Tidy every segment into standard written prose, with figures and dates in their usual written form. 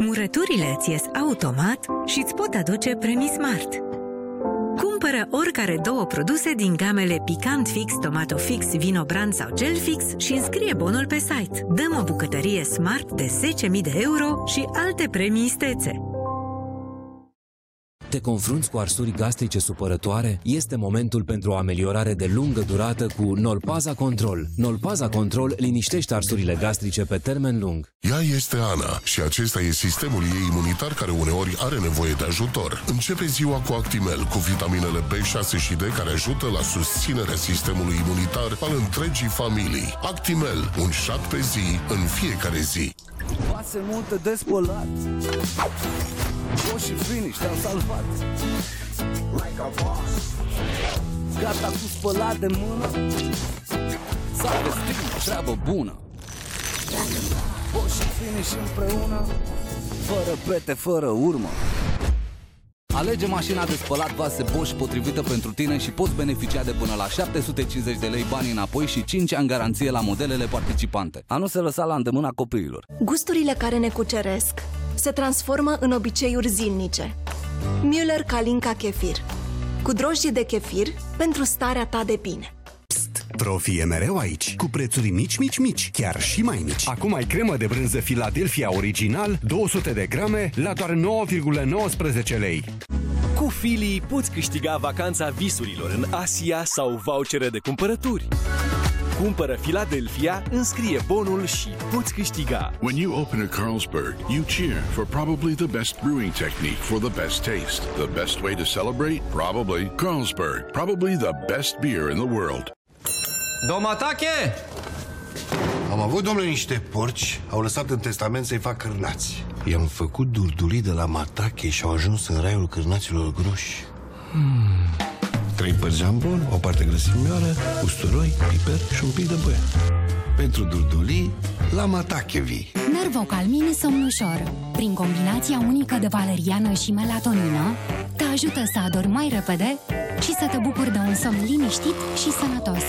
Murăturile îți ies automat și îți pot aduce premii Smart. Cumpără oricare două produse din gamele Picant Fix, Tomato Fix, Vino Brand sau Gel Fix și înscrie bonul pe site. Dăm o bucătărie Smart de 10.000 de euro și alte premii istețe. Te confrunți cu arsuri gastrice supărătoare? Este momentul pentru o ameliorare de lungă durată cu Nolpaza Control. Nolpaza Control liniștește arsurile gastrice pe termen lung. Ea este Ana și acesta e sistemul ei imunitar care uneori are nevoie de ajutor. Începe ziua cu Actimel, cu vitaminele B6 și D care ajută la susținerea sistemului imunitar al întregii familii. Actimel, un șat pe zi, în fiecare zi. Pase multe de spălat, Bosch și Finish te-au salvat. Like a boss. Gata cu spălat de mână, s-a vestit, treabă bună. Bosch și Finish împreună, fără pete, fără urmă. Alege mașina de spălat vase Bosch potrivită pentru tine și poți beneficia de până la 750 de lei bani înapoi și 5 ani garanție la modelele participante. A nu se lăsa la îndemâna copiilor. Gusturile care ne cuceresc se transformă în obiceiuri zilnice. Müller Kalinka Kefir, cu drojdie de kefir pentru starea ta de bine. Profi e mereu aici, cu prețuri mici, chiar și mai mici. Acum ai cremă de brânză Philadelphia original, 200 de grame, la doar 9,19 lei. Cu Fili poți câștiga vacanța visurilor în Asia sau vouchere de cumpărături. Cumpără Philadelphia, înscrie bonul și poți câștiga. When you open a Carlsberg, you cheer for probably the best brewing technique for the best taste. The best way to celebrate? Probably Carlsberg. Probably the best beer in the world. Domatache! Am avut, domnule, niște porci, au lăsat în testament să-i fac cârnați. I-am făcut durdulii de la Matache și au ajuns în raiul cârnaților groși. 3 părți jambon, o parte grăsimioară, usturoi, piper și un pic de băie. Pentru durdulii, la Matache vii. Nervocalmin somn ușor. Prin combinația unică de valeriană și melatonină, te ajută să adormi mai repede și să te bucuri de un somn liniștit și sănătos.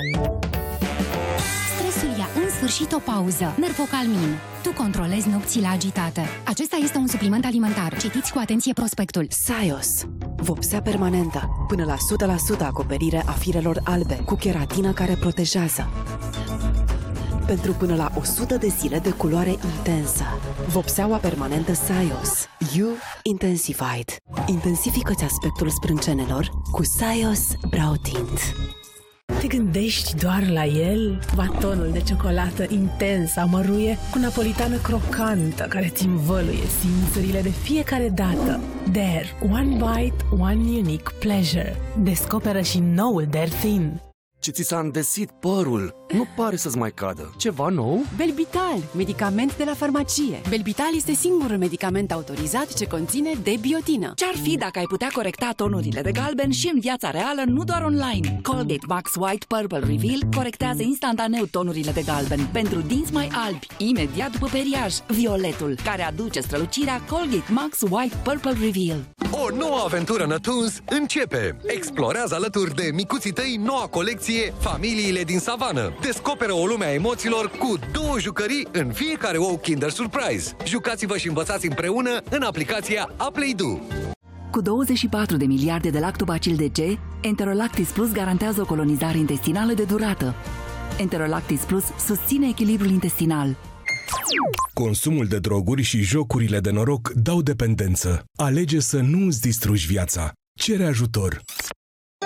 Stresul ia în sfârșit o pauză. Nervocalmin. Tu controlezi nopțile agitate. Acesta este un supliment alimentar. Citiți cu atenție prospectul. Saios. Vopsea permanentă. Până la 100% acoperire a firelor albe, cu keratină care protejează. Pentru până la 100 de zile de culoare intensă. Vopseaua permanentă Saios. You Intensified. Intensifică-ți aspectul sprâncenelor cu Saios Brow Tint. Te gândești doar la el? Batonul de ciocolată intens amăruie cu napolitană crocantă care ți învăluie simțurile de fiecare dată. Dare. One bite, one unique pleasure. Descoperă și noul Dare Thin. Ce ți s-a îndesit părul? Nu pare să-ți mai cadă. Ceva nou? Belbital, medicament de la farmacie. Belbital este singurul medicament autorizat ce conține debiotină. Ce-ar fi dacă ai putea corecta tonurile de galben și în viața reală, nu doar online? Colgate Max White Purple Reveal corectează instantaneu tonurile de galben pentru dinți mai albi, imediat după periaj. Violetul, care aduce strălucirea Colgate Max White Purple Reveal. O nouă aventură Nătuns începe! Explorează alături de micuții tăi noua colecție Familiile din Savană. Descoperă o lume a emoțiilor cu 2 jucării în fiecare ou Kinder Surprise. Jucați-vă și învățați împreună în aplicația Aplaydu. Cu 24 de miliarde de lactobacil DC, Enterolactis Plus garantează o colonizare intestinală de durată. Enterolactis Plus susține echilibrul intestinal. Consumul de droguri și jocurile de noroc dau dependență. Alege să nu îți distrugi viața. Cere ajutor.